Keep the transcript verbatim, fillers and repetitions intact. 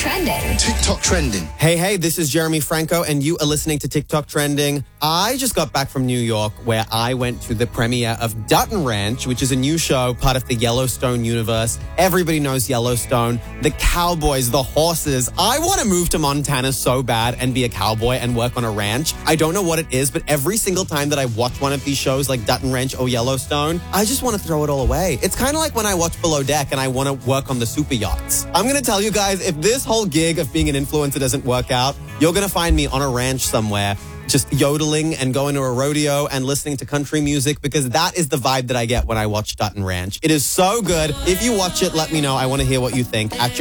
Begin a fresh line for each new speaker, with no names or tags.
Trending.
TikTok Trending.
Hey, hey, this is Jeremy Franco, and you are listening to TikTok Trending. I just got back from New York, where I went to the premiere of Dutton Ranch, which is a new show, part of the Yellowstone universe. Everybody knows Yellowstone. The cowboys, the horses. I want to move to Montana so bad and be a cowboy and work on a ranch. I don't know what it is, but every single time that I watch one of these shows like Dutton Ranch or Yellowstone, I just want to throw it all away. It's kind of like when I watch Below Deck and I want to work on the super yachts. I'm going to tell you guys, if this whole gig of being an influencer doesn't work out, you're going to find me on a ranch somewhere, just yodeling and going to a rodeo and listening to country music, because that is the vibe that I get when I watch Dutton Ranch. It is so good. If you watch it, let me know. I want to hear what you think. At